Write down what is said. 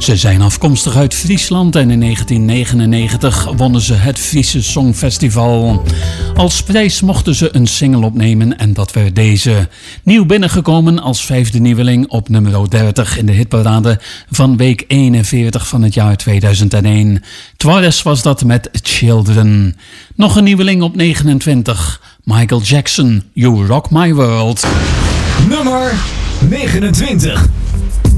Ze zijn afkomstig uit Friesland en in 1999 wonnen ze het Friese Songfestival. Als prijs mochten ze een single opnemen en dat werd deze. Nieuw binnengekomen als 5e nieuweling op nummer 30 in de hitparade van week 41 van het jaar 2001. Twarres was dat met Children. Nog een nieuweling op 29. Michael Jackson, You Rock My World. Nummer 29.